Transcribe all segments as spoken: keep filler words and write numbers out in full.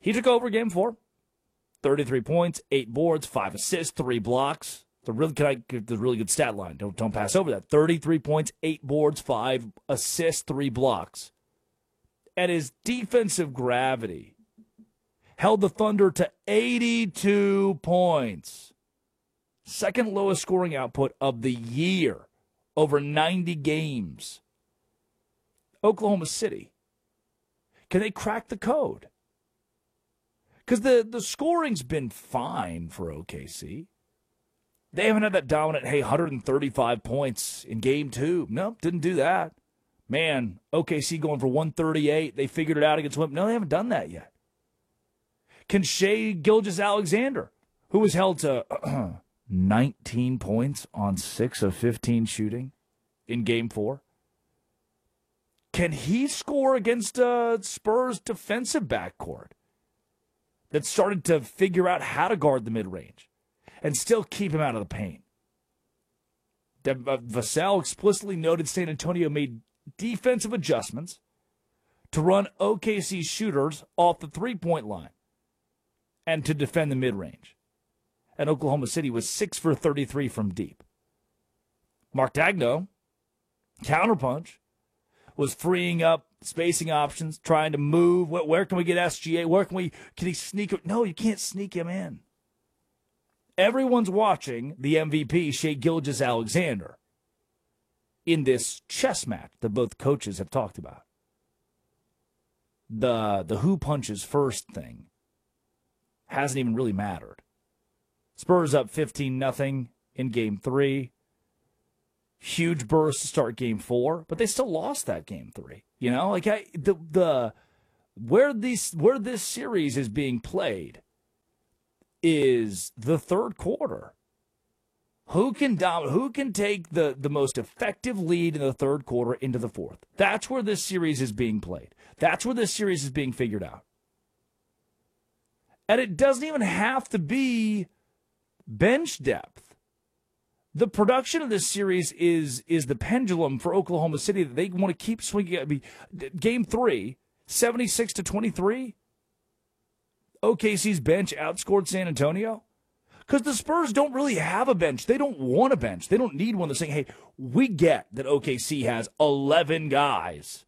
He took over game four. thirty-three points, eight boards, five assists, three blocks. The really, can I give the really good stat line? Don't don't pass over that. thirty-three points, eight boards, five assists, three blocks. And his defensive gravity held the Thunder to eighty-two points. Second lowest scoring output of the year over ninety games. Oklahoma City. Can they crack the code? Because the, the scoring's been fine for O K C. They haven't had that dominant, hey, one hundred thirty-five points in game two. Nope, didn't do that. Man, O K C going for one thirty-eight. They figured it out against Wimp. No, they haven't done that yet. Can Shai Gilgeous-Alexander, who was held to nineteen points on six of fifteen shooting in game four, can he score against uh, Spurs' defensive backcourt that started to figure out how to guard the mid-range and still keep him out of the paint? De- uh, Vassell explicitly noted San Antonio made defensive adjustments to run O K C shooters off the three-point line and to defend the mid-range. And Oklahoma City was six for thirty-three from deep. Mark Dagno, counterpunch, was freeing up spacing options, trying to move. Where, where can we get S G A? Where can we, can he sneak him? No, you can't sneak him in. Everyone's watching the M V P, Shai Gilgeous-Alexander, in this chess match that both coaches have talked about. The, the who punches first thing hasn't even really mattered. Spurs up fifteen nothing in game three. Huge burst to start game four, but they still lost that game three. You know, like I, the the where these where this series is being played is the third quarter. Who can dom- Who can take the, the most effective lead in the third quarter into the fourth? That's where this series is being played. That's where this series is being figured out. And it doesn't even have to be bench depth. The production of this series is is the pendulum for Oklahoma City that they want to keep swinging. I mean, game three, seventy-six to twenty-three. O K C's bench outscored San Antonio. Because the Spurs don't really have a bench. They don't want a bench. They don't need one that's saying, hey, we get that O K C has eleven guys.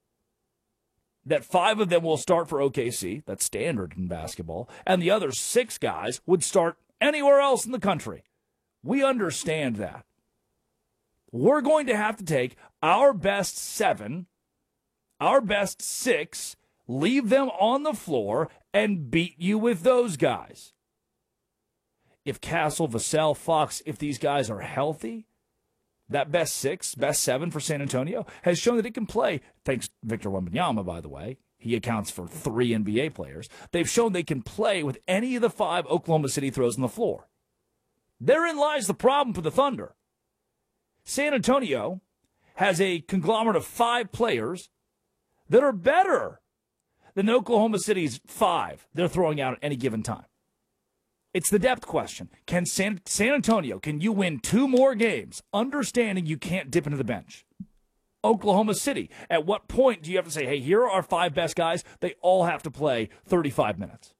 That five of them will start for O K C. That's standard in basketball. And the other six guys would start anywhere else in the country. We understand that. We're going to have to take our best seven, our best six, leave them on the floor, and beat you with those guys. If Castle, Vassell, Fox, if these guys are healthy, that best six, best seven for San Antonio has shown that it can play, thanks to Victor Wembanyama, by the way. He accounts for three N B A players. They've shown they can play with any of the five Oklahoma City throws on the floor. Therein lies the problem for the Thunder. San Antonio has a conglomerate of five players that are better than Oklahoma City's five they're throwing out at any given time. It's the depth question. Can San, San Antonio, can you win two more games, understanding you can't dip into the bench? Oklahoma City, at what point do you have to say, hey, here are our five best guys. They all have to play thirty-five minutes.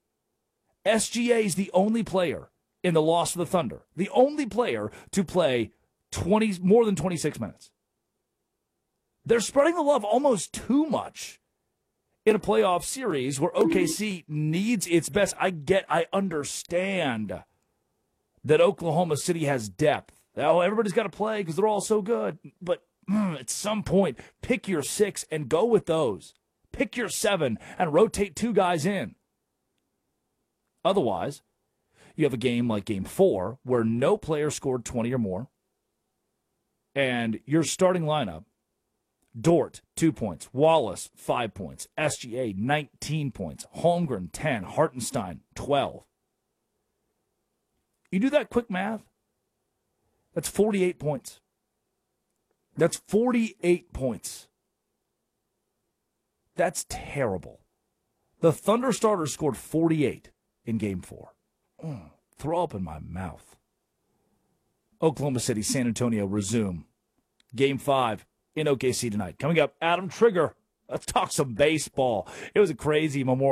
S G A is the only player in the loss of the Thunder, the only player to play twenty more than twenty-six minutes. They're spreading the love almost too much in a playoff series where O K C needs its best. I get, I understand that Oklahoma City has depth. Oh, everybody's got to play because they're all so good. But mm, at some point, pick your six and go with those. Pick your seven and rotate two guys in. Otherwise, you have a game like game four where no player scored twenty or more, and your starting lineup, Dort, two points. Wallace, five points. S G A, nineteen points. Holmgren, ten. Hartenstein, twelve. You do that quick math, that's forty-eight points. That's forty-eight points. That's terrible. The Thunder starters scored forty-eight in game four. Mm, throw up in my mouth. Oklahoma City, San Antonio resume. Game five in O K C tonight. Coming up, Adam Trigger. Let's talk some baseball. It was a crazy Memorial